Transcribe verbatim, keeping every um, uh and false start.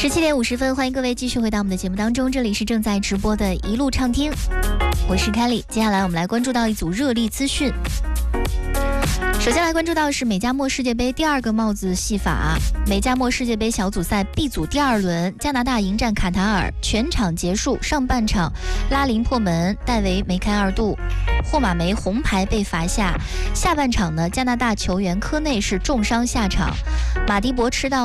十七点五十分，欢迎各位继续回到我们的节目当中，这里是正在直播的一路畅听，我是凯里。接下来我们来关注到一组热力资讯。首先来关注到的是美加墨世界杯第二个帽子戏法。美加墨世界杯小组赛 B 组第二轮，加拿大迎战卡塔尔，全场结束，上半场拉林破门，戴维梅开二度，霍马梅红牌被罚下。下半场呢，加拿大球员科内是重伤下场，马迪博吃到